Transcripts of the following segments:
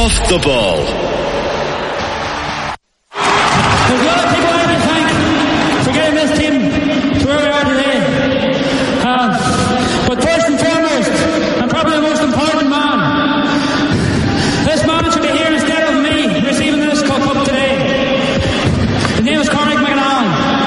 Off the Ball. There's a lot of people I have to thank for getting this team to where we are today. But first and foremost, and probably the most important man, this man should be here instead of me receiving this cup today. His name is Cormac McAnally.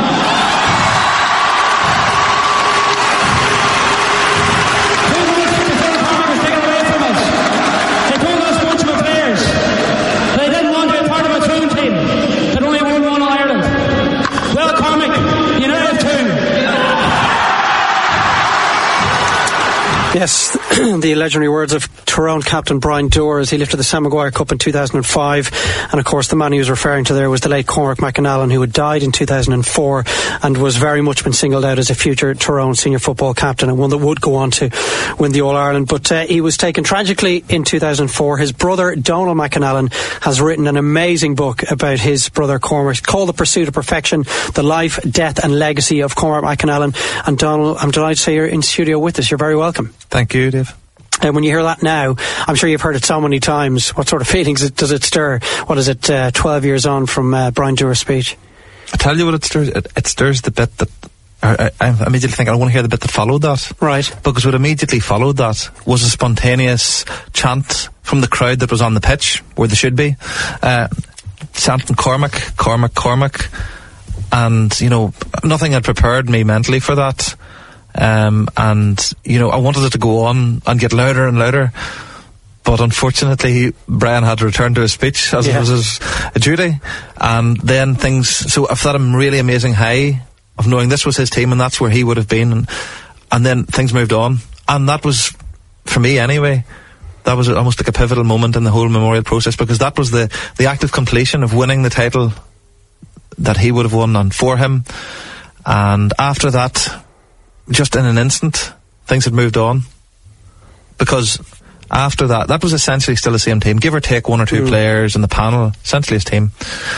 Yes, the legendary words of Tyrone captain Brian Dore as he lifted the Sam Maguire Cup in 2005. And of course the man he was referring to there was the late Cormac McAnally, who had died in 2004 and was very much been singled out as a future Tyrone senior football captain and one that would go on to win the All-Ireland. But he was taken tragically in 2004. His brother Donal McAnally has written an amazing book about his brother Cormac called The Pursuit of Perfection, the life, death and legacy of Cormac McAnally. And Donal, I'm delighted to say you're in studio with us. You're very welcome. Thank you, Dave. And when you hear that now, I'm sure you've heard it so many times. What sort of feelings does it stir? What is it, 12 years on from Brian Dore's speech? I tell you what it stirs. It stirs the bit that I immediately think I want to hear the bit that followed that. Right. Because what immediately followed that was a spontaneous chant from the crowd that was on the pitch, where they should be, chanting Cormac, Cormac, Cormac. And, you know, nothing had prepared me mentally for that. And, you know, I wanted it to go on and get louder and louder. But unfortunately, Brian had to return to his speech, as it was his duty. And then so I've had a really amazing high of knowing this was his team and that's where he would have been. And then things moved on. And that was, for me anyway, that was almost like a pivotal moment in the whole memorial process, because that was the act of completion of winning the title that he would have won and for him. And after that, just in an instant, things had moved on. Because after that was essentially still the same team, give or take one or two players in the panel, essentially his team.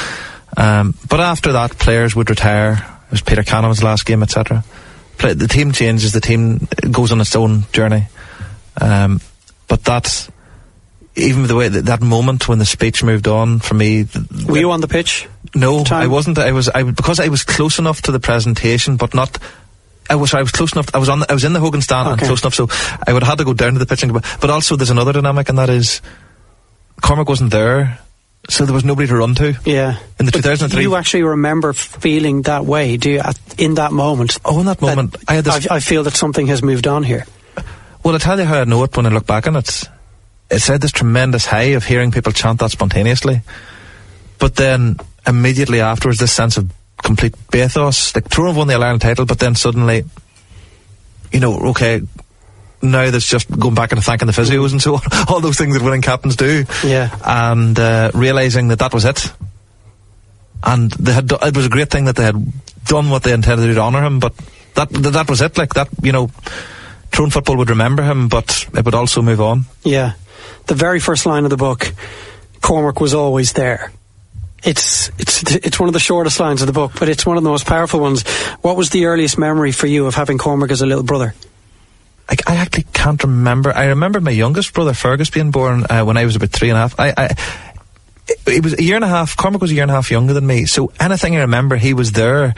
But after that, players would retire. It was Peter Cannon's last game, etc. The team changes, the team goes on its own journey. But that, even the way that moment when the speech moved on, for me... Were you on the pitch? No, I wasn't. Because I was close enough to the presentation, but not... I was close enough. I was in the Hogan stand and close enough, so I would have had to go down to the pitch. But also, there's another dynamic, and that is Cormac wasn't there, so there was nobody to run to. Yeah. In the 2003. Do you actually remember feeling that way? Do you in that moment? Oh, in that moment, I had this. I feel that something has moved on here. Well, I'll tell you how I know it when I look back on it. It's had this tremendous high of hearing people chant that spontaneously, but then immediately afterwards, this sense of complete bathos. Like, Tyrone won the All-Ireland title, but then suddenly, you know, okay, now there's just going back and thanking the physios and so on, all those things that winning captains do. Yeah. And realising that was it. And it was a great thing that they had done what they intended to do to honour him, but that was it. Like, that, you know, Tyrone football would remember him, but it would also move on. Yeah. The very first line of the book, Cormac was always there. It's one of the shortest lines of the book, but it's one of the most powerful ones. What was the earliest memory for you of having Cormac as a little brother? I actually can't remember. I remember my youngest brother Fergus being born when I was about 3.5. It was a year and a half. Cormac was a year and a half younger than me, so anything I remember, he was there.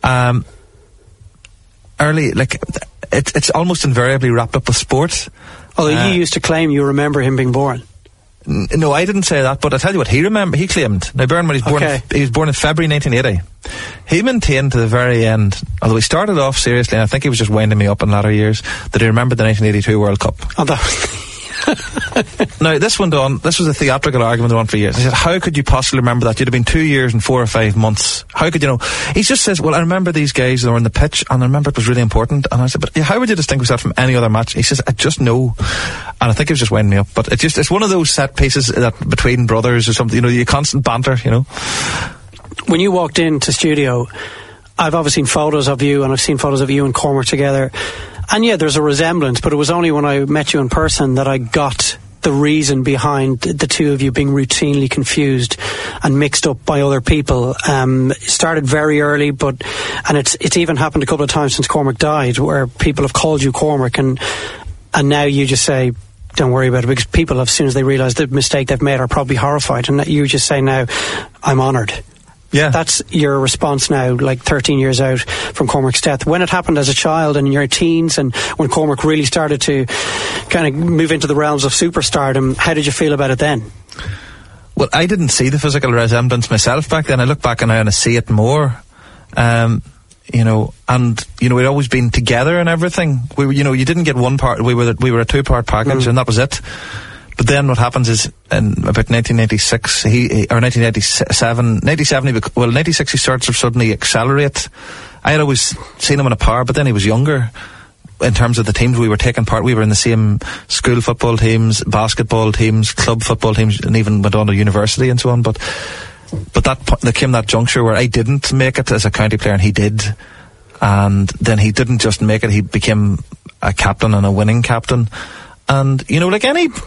Early, like, it's almost invariably wrapped up with sport. Although you used to claim you remember him being born. No, I didn't say that, but I tell you what he claimed. Now, bear in mind, he was born in February 1980. He maintained to the very end, although he started off seriously, and I think he was just winding me up in latter years, that he remembered the 1982 World Cup. Oh, that was... Now, this went on, this was a theatrical argument that went on for years. He said, how could you possibly remember that? You'd have been 2 years and 4 or 5 months. How could you know? He just says, well, I remember these guys that were on the pitch, and I remember it was really important. And I said, but how would you distinguish that from any other match? He says, I just know. And I think he was just winding me up. But it's one of those set pieces that between brothers or something, you know, you constant banter, you know. When you walked into studio, I've obviously seen photos of you, and I've seen photos of you and Cormac together. And yeah, there's a resemblance, but it was only when I met you in person that I got the reason behind the two of you being routinely confused and mixed up by other people. It started very early, and it's even happened a couple of times since Cormac died, where people have called you Cormac, and now you just say don't worry about it, because people, as soon as they realise the mistake they've made, are probably horrified. And you just say now, I'm honoured. Yeah. That's your response now, like 13 years out from Cormac's death. When it happened as a child and in your teens, and when Cormac really started to kind of move into the realms of superstardom, how did you feel about it then? Well, I didn't see the physical resemblance myself back then. I look back and I see it more. You know, and you know, we'd always been together and everything. We were, you know, you didn't get one part. We were a two-part package, and that was it. But then what happens is, in about 1986, or 1987, 96 he starts to suddenly accelerate. I had always seen him in a power, but then he was younger. In terms of the teams we were taking part, we were in the same school football teams, basketball teams, club football teams, and even went on to university and so on. But there came that juncture where I didn't make it as a county player and he did. And then he didn't just make it, he became a captain and a winning captain. And, you know,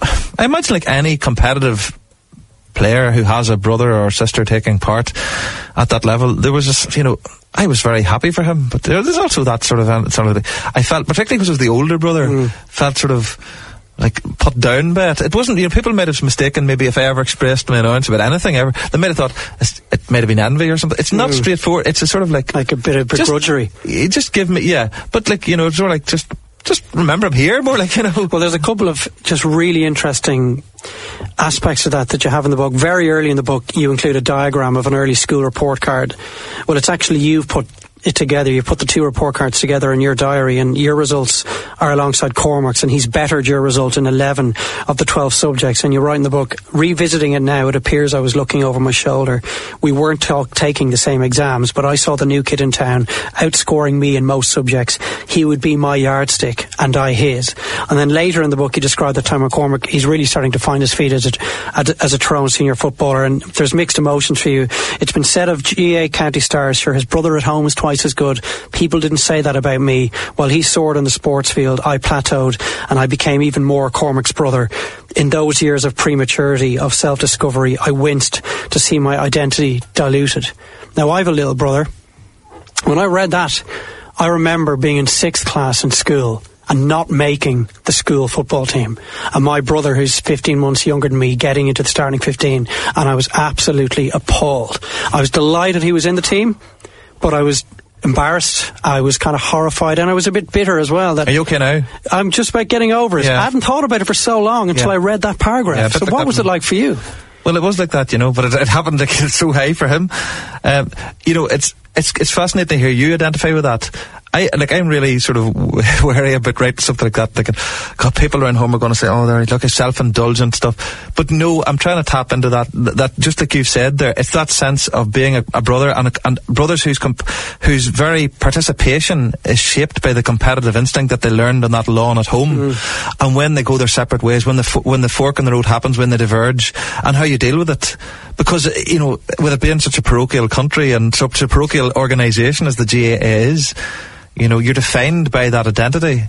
I imagine like any competitive player who has a brother or sister taking part at that level, there was just, you know, I was very happy for him. But there's also that sort of I felt, particularly because it was the older brother, felt sort of like put down by it. It wasn't, you know, people might have mistaken maybe if I ever expressed my annoyance about anything ever, they might have thought it might have been envy or something. It's not straightforward. It's a sort of like a bit of begrudgery. Just give me, but like, you know, it's sort of like just remember I'm here, more like, you know. Well, there's a couple of just really interesting aspects of that you have in the book. Very early in the book, you include a diagram of an early school report card. Well, it's actually you've put it together. You put the two report cards together in your diary, and your results are alongside Cormac's, and he's bettered your result in 11 of the 12 subjects. And you write in the book, revisiting it now, it appears I was looking over my shoulder. We weren't taking the same exams, but I saw the new kid in town outscoring me in most subjects. He would be my yardstick and I his. And then later in the book you describe the time when Cormac, he's really starting to find his feet as a Tyrone senior footballer, and there's mixed emotions for you. It's been said of GAA County Stars, sure, his brother at home is twice as good. People didn't say that about me. While he soared on the sports field, I plateaued and I became even more Cormac's brother. In those years of prematurity, of self-discovery, I winced to see my identity diluted. Now, I have a little brother. When I read that, I remember being in 6th class in school and not making the school football team, and my brother, who's 15 months younger than me, getting into the starting 15, and I was absolutely appalled. I was delighted he was in the team, but I was embarrassed, I was kind of horrified, and I was a bit bitter as well. Are you okay now? I'm just about getting over it. I hadn't thought about it for so long until I read that paragraph. So what was it like for you? Well, it was like that, you know, but it happened like so high for him. You know, it's fascinating to hear you identify with that. I'm really sort of wary about writing something like that. God, people around home are going to say, oh, look, it's self-indulgent stuff. But no, I'm trying to tap into that just like you've said there. It's that sense of being a brother and brothers whose very participation is shaped by the competitive instinct that they learned on that lawn at home. And when they go their separate ways, when the fork in the road happens, when they diverge, and how you deal with it. Because, you know, with it being such a parochial country and such a parochial organisation as the GAA is, you know, you're defined by that identity.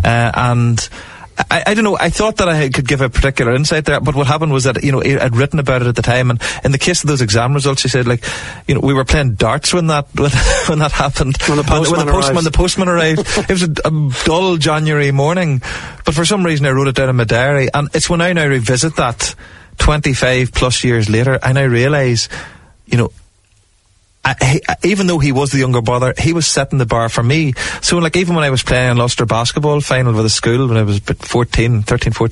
And I don't know, I thought that I could give a particular insight there, but what happened was that, you know, I'd written about it at the time, and in the case of those exam results, he said, like, you know, we were playing darts when that happened. When the postman arrived. It was a dull January morning, but for some reason I wrote it down in my diary, and it's when I now revisit that 25 plus years later, I now realise, you know, even though he was the younger brother, he was setting the bar for me. So, like, even when I was playing an Ulster basketball final with the school when I was about 13,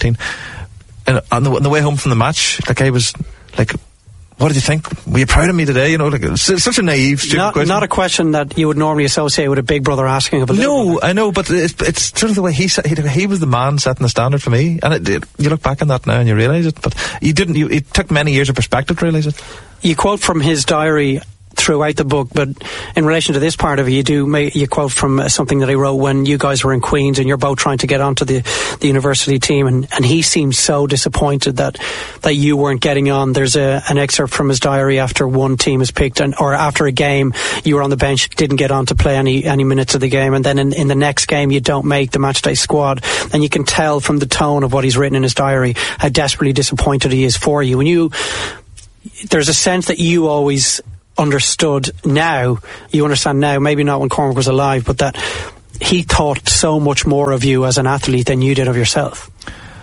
and on the way home from the match, like, I was like, what did you think? Were you proud of me today? You know, like, it's such a naive, stupid question. Not a question that you would normally associate with a big brother asking of a little brother. I know, but it's sort of the way he was the man setting the standard for me. And you look back on that now and you realise it, but it took many years of perspective to realise it. You quote from his diary throughout the book, but in relation to this part of it, you quote from something that he wrote when you guys were in Queen's and you're both trying to get onto the university team, and he seemed so disappointed that you weren't getting on. There's an excerpt from his diary after one team is picked, or after a game you were on the bench, didn't get on to play any minutes of the game, and then in the next game you don't make the matchday squad, and you can tell from the tone of what he's written in his diary how desperately disappointed he is for you. And there's a sense that you always understood now, you understand now, maybe not when Cormac was alive, but that he thought so much more of you as an athlete than you did of yourself.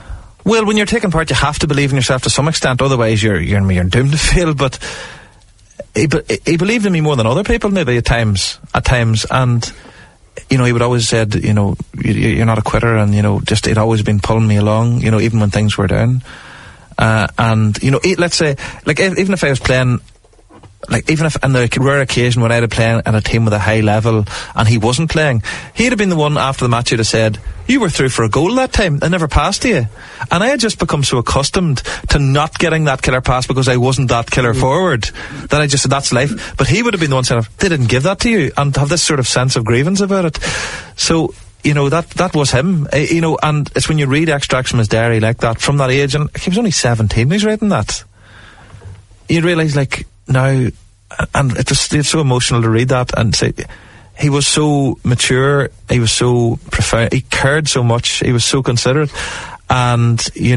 Well, when you're taking part, you have to believe in yourself to some extent. Otherwise, you're doomed to fail. But he believed in me more than other people, maybe at times. And he would always said, you're not a quitter, and just he'd always been pulling me along. Even when things were down. And let's say, like, even if I was playing. Like, even if, on the rare occasion when I'd have playing in a team with a high level and he wasn't playing, he'd have been the one after the match who'd have said, you were through for a goal that time, I never passed to you. And I had just become so accustomed to not getting that killer pass because I wasn't that killer forward, that I just said, that's life. But he would have been the one saying, they didn't give that to you, and have this sort of sense of grievance about it. So, that was him. And it's when you read extracts from his diary like that, from that age, and he was only 17 when he's writing that. You realise, like, now, and it's so emotional to read that and say, he was so mature, he was so profound, he cared so much, he was so considerate, and he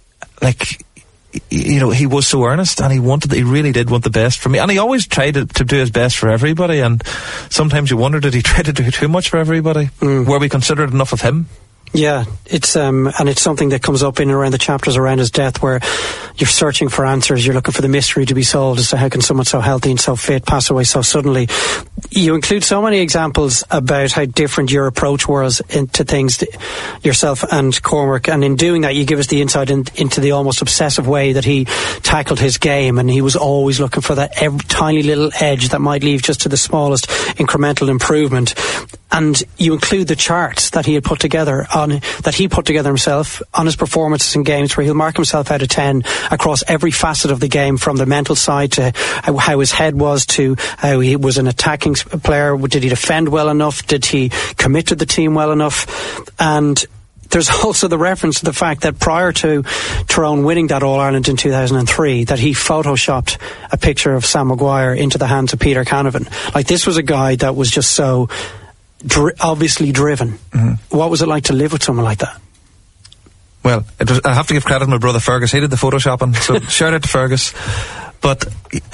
was so earnest, and he really did want the best for me, and he always tried to do his best for everybody. And sometimes you wonder, did he try to do too much for everybody? Were we considerate enough of him? Yeah, it's and it's something that comes up in and around the chapters around his death, where you're searching for answers, you're looking for the mystery to be solved as to how can someone so healthy and so fit pass away so suddenly. You include so many examples about how different your approach was to things, yourself and Cormac, and in doing that you give us the insight into the almost obsessive way that he tackled his game, and he was always looking for that tiny little edge that might lead just to the smallest incremental improvement. And you include the charts that he put together himself on his performances in games, where he'll mark himself out of 10 across every facet of the game, from the mental side to how his head was, to how he was an attacking player. Did he defend well enough? Did he commit to the team well enough? And there's also the reference to the fact that prior to Tyrone winning that All-Ireland in 2003, that he photoshopped a picture of Sam Maguire into the hands of Peter Canavan. Like, this was a guy that was just so obviously driven. What was it like to live with someone like that? Well, I have to give credit to my brother Fergus. He did the photoshopping, so shout out to Fergus. But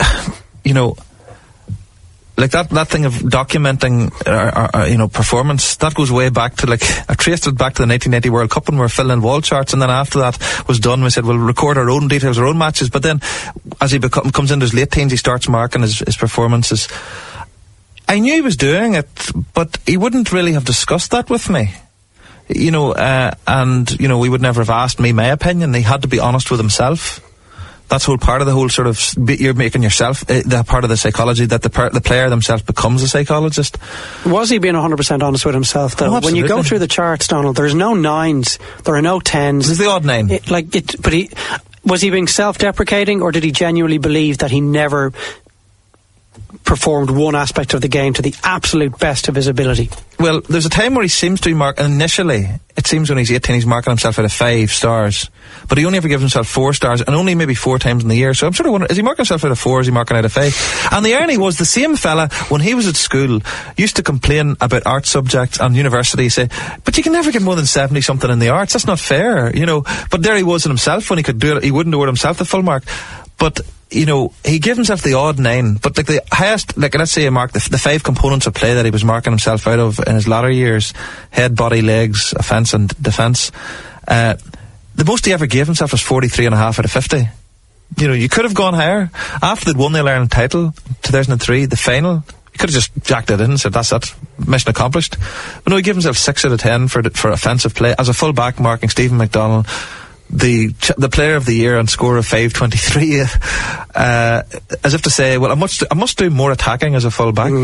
like that thing of documenting performance, that goes way back to, like, I traced it back to the 1980 World Cup when we were filling in wall charts, and then after that was done, we said we'll record our own details, our own matches. But then as he comes into his late teens, he starts marking his performances. I knew he was doing it, but he wouldn't really have discussed that with me. We would never have asked me my opinion. He had to be honest with himself. That's whole part of the whole sort of, you're making yourself the part of the psychology, that the player themselves becomes a psychologist. Was he being 100% honest with himself, though? Oh, when you go through the charts, Donald, there's no 9s, there are no 10s. There's the odd 9. Was he being self-deprecating, or did he genuinely believe that he never performed one aspect of the game to the absolute best of his ability? Well, there's a time where he seems to be marking, initially, it seems when he's 18, he's marking himself out of 5 stars. But he only ever gives himself 4 stars, and only maybe 4 times in the year. So I'm sort of wondering, is he marking himself out of 4, or is he marking out of 5? And the irony was, the same fella, when he was at school, used to complain about art subjects and university, say, but you can never get more than 70 something in the arts, that's not fair, But there he was in himself, when he could do it, he wouldn't award himself the full mark. But he gave himself the odd 9, but like the highest, like, let's say he marked the 5 components of play that he was marking himself out of in his latter years: head, body, legs, offence and defence. The most he ever gave himself was 43.5 out of 50. You could have gone higher. After they'd won the All-Ireland title, 2003, the final, he could have just jacked it in and said, that's it, mission accomplished. But no, he gave himself 6 out of 10 for offensive play. As a full back, marking Stephen McDonnell the player of the year on score of 5.23, as if to say, well, I must do more attacking as a full back.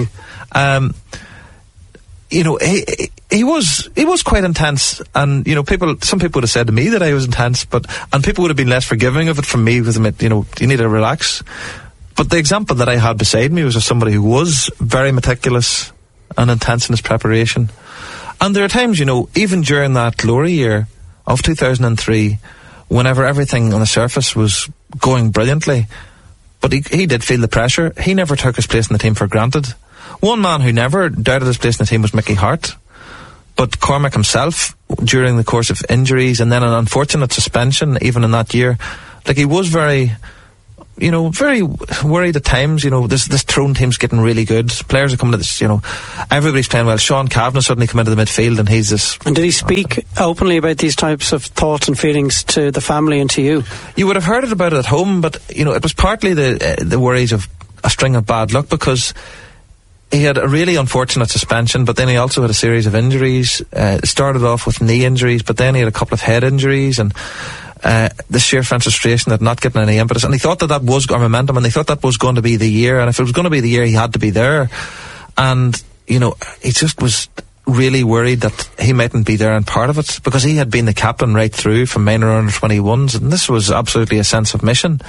He was quite intense, and some people would have said to me that I was intense, and people would have been less forgiving of it from me, with them, you need to relax. But the example that I had beside me was of somebody who was very meticulous and intense in his preparation. And there are times, even during that glory year of 2003, whenever everything on the surface was going brilliantly, but he did feel the pressure. He never took his place in the team for granted. One man who never doubted his place in the team was Mickey Hart. But Cormac himself, during the course of injuries and then an unfortunate suspension, even in that year, like, he was very you know, very worried at times. You know, this Tyrone team's getting really good. Players are coming to this, you know, everybody's playing well. Sean Kavanagh suddenly come into the midfield and he's this... And did he speak openly about these types of thoughts and feelings to the family and to you? You would have heard about it at home, but, you know, it was partly the worries of a string of bad luck, because he had a really unfortunate suspension, but then he also had a series of injuries. Started off with knee injuries, but then he had a couple of head injuries, and the sheer frustration at not getting any impetus. And he thought that was our momentum, and they thought that was going to be the year. And if it was going to be the year, he had to be there. And, you know, he just was really worried that he mightn't be there and part of it, because he had been the captain right through from minor under 21s, and this was absolutely a sense of mission.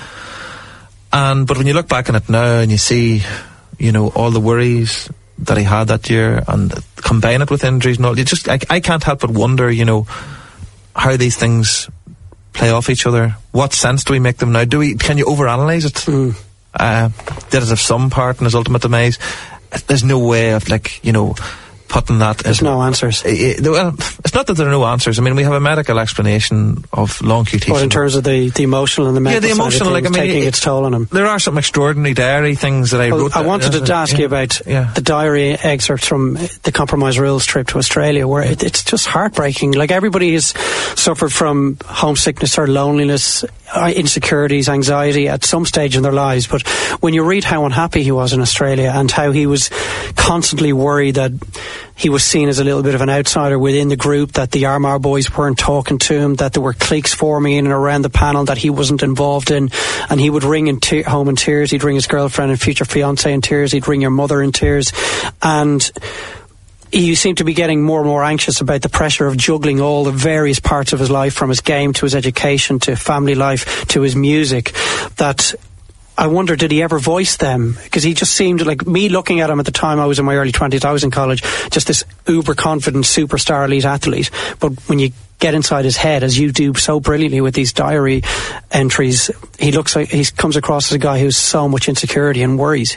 But when you look back on it now and you see, you know, all the worries that he had that year and combine it with injuries and all, I can't help but wonder, you know, how these things play off each other. What sense do we make them now? Can you overanalyze it? Did it have some part in his ultimate demise? There's no way of, like, you know, putting that... There's no answers. Well, it's not that there are no answers. I mean, we have a medical explanation of long QT. But in terms of the emotional and the mental the emotional, side of things, taking its toll on him. There are some extraordinary diary things that I wrote. I wanted to ask you about the diary excerpts from the Compromise Rules trip to Australia, where it's just heartbreaking. Like, everybody has suffered from homesickness or loneliness, insecurities, anxiety at some stage in their lives, but when you read how unhappy he was in Australia and how he was constantly worried that he was seen as a little bit of an outsider within the group, that the Armagh boys weren't talking to him, that there were cliques forming in and around the panel that he wasn't involved in, and he would ring home in tears. He'd ring his girlfriend and future fiancée in tears. He'd ring your mother in tears. And he seemed to be getting more and more anxious about the pressure of juggling all the various parts of his life, from his game to his education to family life to his music, that I wonder, did he ever voice them? Because he just seemed like, me looking at him at the time, I was in my early 20s, I was in college, just this uber confident superstar elite athlete. But when you get inside his head, as you do so brilliantly with these diary entries, he comes across as a guy who's so much insecurity and worries.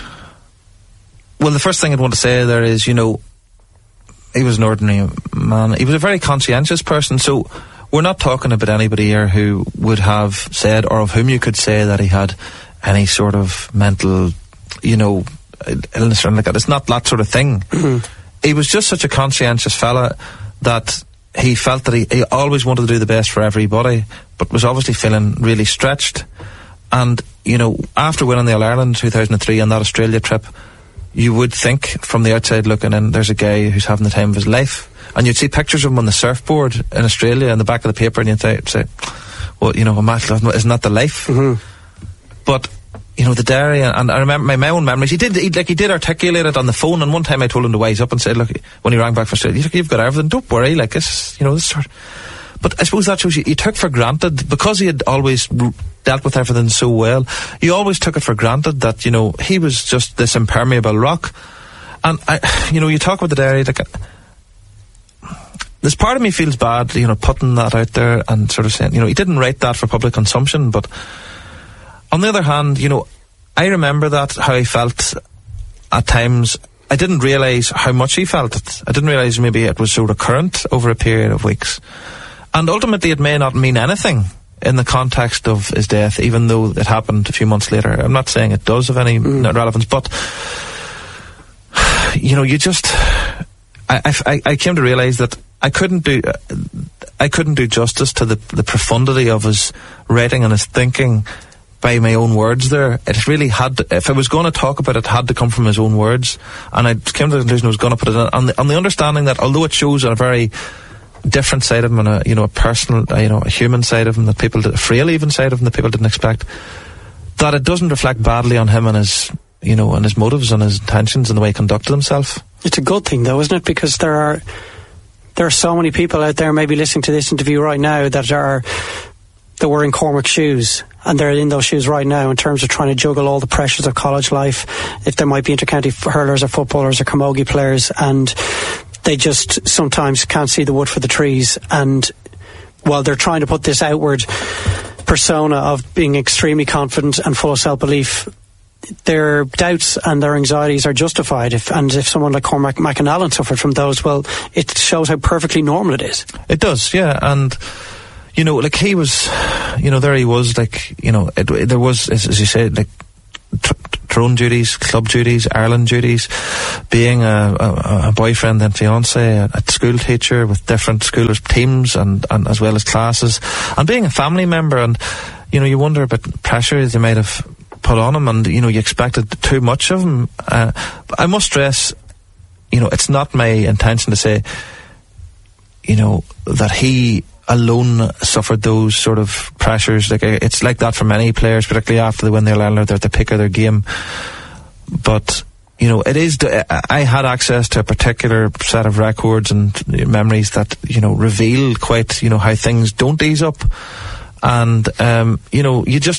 Well, the first thing I'd want to say there is, you know, he was an ordinary man. He was a very conscientious person, so we're not talking about anybody here who would have said, or of whom you could say that he had any sort of mental, you know, illness or anything like that. It's not that sort of thing. Mm-hmm. He was just such a conscientious fella that he felt that he always wanted to do the best for everybody, but was obviously feeling really stretched. And, you know, after winning the All-Ireland in 2003 on that Australia trip, you would think from the outside looking in, there's a guy who's having the time of his life. And you'd see pictures of him on the surfboard in Australia in the back of the paper, and you'd say, well, you know, isn't that the life? Mm-hmm. But, you know, the diary, and I remember my own memories, he did articulate it on the phone, and one time I told him to wise up and said, look, when he rang back from Australia, you've got everything, don't worry, like, this, you know, this sort. But I suppose that shows you, he took for granted, because he had always dealt with everything so well, he always took it for granted that, you know, he was just this impermeable rock. And, you know, you talk about the diary, like, this part of me feels bad, you know, putting that out there and sort of saying, you know, he didn't write that for public consumption, but on the other hand, you know, I remember that, how he felt at times. I didn't realise how much he felt it. I didn't realise maybe it was so recurrent over a period of weeks. And ultimately it may not mean anything in the context of his death, even though it happened a few months later. I'm not saying it does have any relevance, but, you know, you just... I came to realise that I couldn't do justice to the profundity of his writing and his thinking by my own words there. It really had to, if I was going to talk about it, had to come from his own words. And I came to the conclusion I was going to put it on the understanding that, although it shows a very different side of him, and a personal, a human side of him that people a frail even side of him that people didn't expect, that it doesn't reflect badly on him and his, and his motives and his intentions and the way he conducted himself. It's a good thing, though, isn't it? Because there are so many people out there maybe listening to this interview right now that were in Cormac's shoes, and they're in those shoes right now in terms of trying to juggle all the pressures of college life. If there might be intercounty hurlers or footballers or camogie players, and they just sometimes can't see the wood for the trees, and while they're trying to put this outward persona of being extremely confident and full of self-belief, their doubts and their anxieties are justified. If someone like Cormac McAnallen suffered from those, well, it shows how perfectly normal it is. It does, yeah. And you know, like he was, you know, there he was, like, you know, there was, as you said, like, Tyrone duties, club duties, Ireland duties, being a boyfriend and fiance, a school teacher with different schoolers teams and as well as classes, and being a family member. And you know, you wonder about pressure they might have put on him, and you know, you expected too much of him. I must stress, you know, it's not my intention to say, you know, that he alone suffered those sort of pressures. Like, it's like that for many players, particularly after they win their All-Ireland, they're at the peak of their game. But you know, it is. I had access to a particular set of records and memories that, you know, reveal quite, you know, how things don't ease up. And you know, it's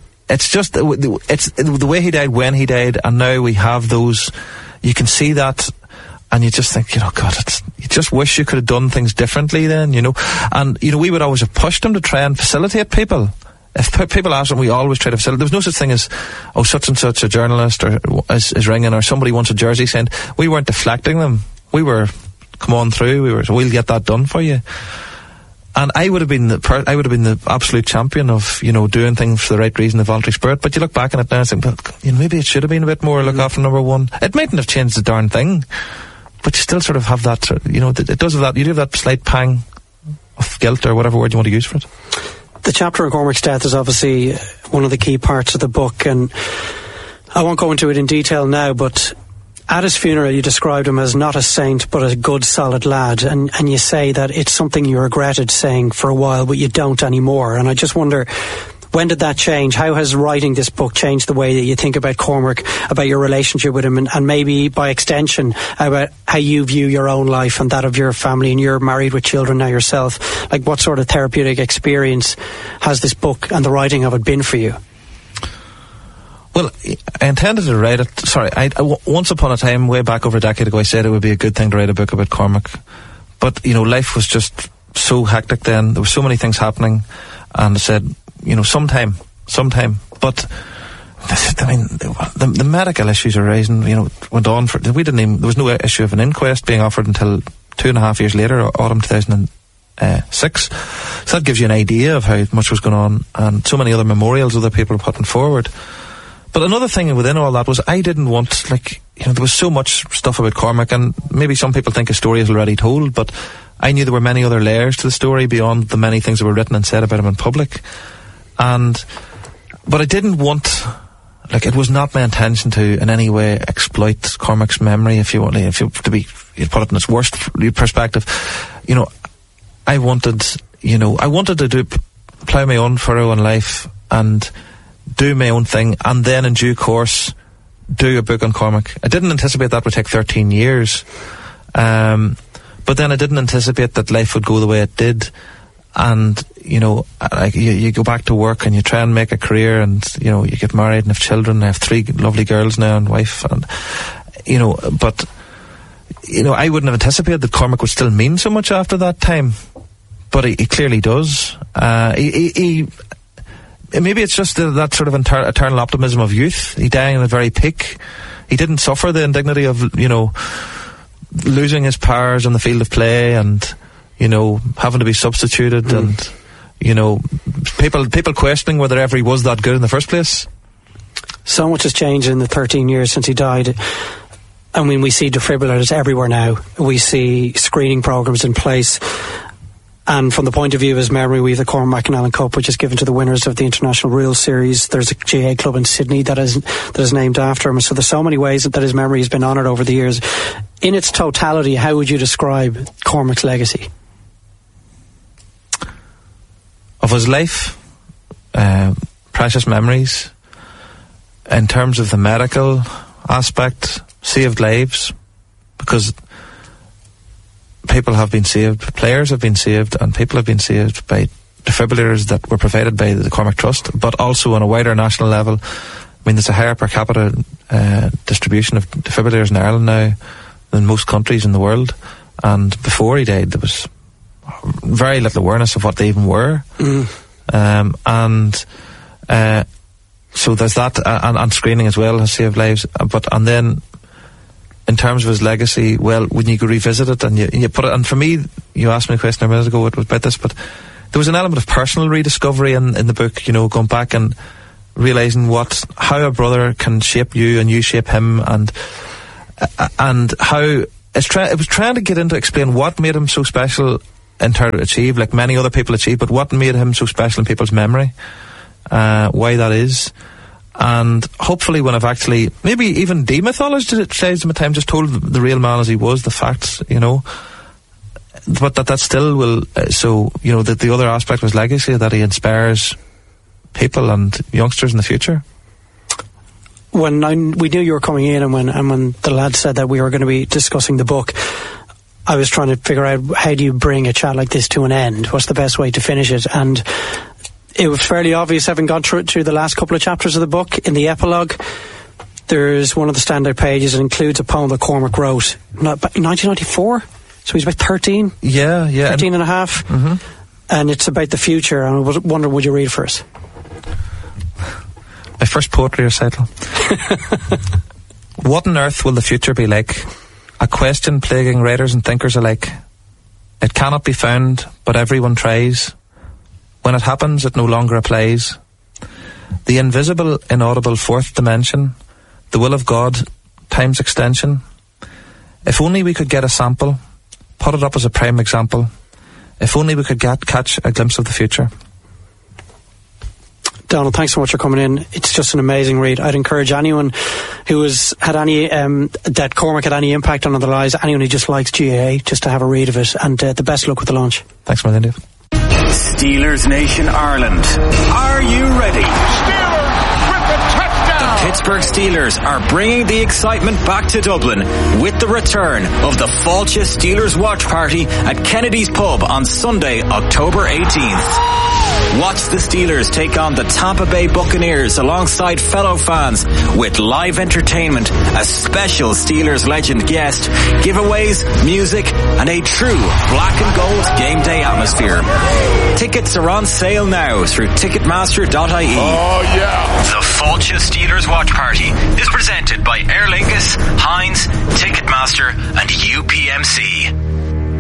the way he died, when he died, and now we have those. You can see that. And you just think, you know, God, you just wish you could have done things differently then, you know. And, you know, we would always have pushed him to try and facilitate people. If people asked him, we always try to facilitate. There was no such thing as, oh, such and such a journalist or is ringing, or somebody wants a jersey sent. We weren't deflecting them. We were, come on through. We'll get that done for you. And I would have been the absolute champion of, you know, doing things for the right reason, the voluntary spirit. But you look back on it now and think, well, you know, maybe it should have been a bit more look after number one. It mightn't have changed the darn thing. But you still sort of have that, you know, it does have that, you do have that slight pang of guilt, or whatever word you want to use for it. The chapter on Cormac's death is obviously one of the key parts of the book, and I won't go into it in detail now, but at his funeral you described him as not a saint but a good solid lad, and you say that it's something you regretted saying for a while but you don't anymore. And I just wonder, when did that change? How has writing this book changed the way that you think about Cormac, about your relationship with him, and maybe by extension about how you view your own life and that of your family? And you're married with children now yourself. Like, what sort of therapeutic experience has this book and the writing of it been for you? Well, I intended to write it. Sorry, once upon a time, way back over a decade ago, I said it would be a good thing to write a book about Cormac. But, you know, life was just so hectic then. There were so many things happening. And I said, you know, sometime. But, I mean, the medical issues arising, you know, went on for, there was no issue of an inquest being offered until 2.5 years later, autumn 2006. So that gives you an idea of how much was going on, and so many other memorials other people were putting forward. But another thing within all that was, I didn't want, like, you know, there was so much stuff about Cormac, and maybe some people think his story is already told, but I knew there were many other layers to the story beyond the many things that were written and said about him in public. But I didn't want, like, it was not my intention to in any way exploit Cormac's memory, if you put it in its worst perspective. You know, I wanted to plough my own furrow in life and do my own thing, and then in due course do a book on Cormac. I didn't anticipate that would take 13 years. But then I didn't anticipate that life would go the way it did. And, you know, like, you go back to work and you try and make a career, and, you know, you get married and have children. I have 3 lovely girls now and wife, and, you know, but, you know, I wouldn't have anticipated that Cormac would still mean so much after that time. But he clearly does. Maybe it's just that sort of eternal optimism of youth. He died in a very peak. He didn't suffer the indignity of, you know, losing his powers on the field of play, and, you know, having to be substituted, and, you know, people questioning whether ever he was that good in the first place. So much has changed in the 13 years since he died. I mean, we see defibrillators everywhere now. We see screening programs in place. And from the point of view of his memory, we have the Cormac McAnally Cup, which is given to the winners of the International Rules Series. There's a GA club in Sydney that is named after him. So there's so many ways that his memory has been honoured over the years. In its totality, how would you describe Cormac's legacy? Of his life, precious memories. In terms of the medical aspect, saved lives, because people have been saved, players have been saved, and people have been saved by defibrillators that were provided by the Cormac Trust, but also on a wider national level. I mean, there's a higher per capita distribution of defibrillators in Ireland now than most countries in the world, and before he died there was very little awareness of what they even were. So there's that, and screening as well has saved lives. And then in terms of his legacy, well, when you go revisit it and you put it, and for me, you asked me a question a minute ago about this, but there was an element of personal rediscovery in the book, you know, going back and realising how a brother can shape you and you shape him, and how it was trying to get into explain what made him so special in turn to achieve, like many other people achieve, but what made him so special in people's memory, why that is. And hopefully when I've actually maybe even demythologized it, says him at times, just told the real man as he was, the facts, you know, but that still will, so, you know, that the other aspect was legacy, that he inspires people and youngsters in the future. When we knew you were coming in, and when the lad said that we were going to be discussing the book, I was trying to figure out, how do you bring a chat like this to an end? What's the best way to finish it? And it was fairly obvious, having gone through the last couple of chapters of the book. In the epilogue, there's one of the standout pages. It includes a poem that Cormac wrote in 1994. So he's about 13. Yeah. 13 and a half. Mm-hmm. And it's about the future. And I was wondering, would you read for us? My first poetry recital. What on earth will the future be like? A question plaguing writers and thinkers alike. It cannot be found, but everyone tries. When it happens, it no longer applies. The invisible, inaudible fourth dimension, the will of God, time's extension. If only we could get a sample, put it up as a prime example. If only we could catch a glimpse of the future. Donald, thanks so much for coming in. It's just an amazing read. I'd encourage anyone who had any that Cormac had any impact on their lives, anyone who just likes GAA, just to have a read of it. And the best luck with the launch. Thanks, my Dave. Steelers Nation Ireland. Are you ready? Steelers with the touchdown! The Pittsburgh Steelers are bringing the excitement back to Dublin with the return of the Fáilte Steelers Watch Party at Kennedy's Pub on Sunday, October 18th. Watch the Steelers take on the Tampa Bay Buccaneers alongside fellow fans with live entertainment, a special Steelers legend guest, giveaways, music, and a true black and gold game day atmosphere. Tickets are on sale now through Ticketmaster.ie. Oh yeah! The Fáilte Steelers Watch Party is presented by Aer Lingus, Heinz, Ticketmaster, and UPMC.